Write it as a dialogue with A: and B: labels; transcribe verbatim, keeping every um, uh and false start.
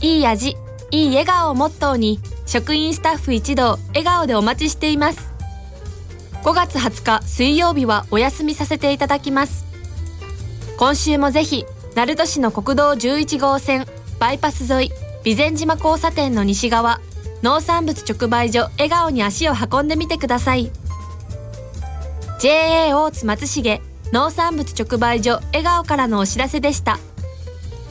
A: いい味、いい笑顔をモットーに、職員スタッフ一同笑顔でお待ちしています。ごがつはつか水曜日はお休みさせていただきます。今週もぜひ鳴門市の国道じゅういちごうせんバイパス沿い備前島交差点の西側農産物直売所笑顔に足を運んでみてください。 ジェーエー 大津松重農産物直売所笑顔からのお知らせでした。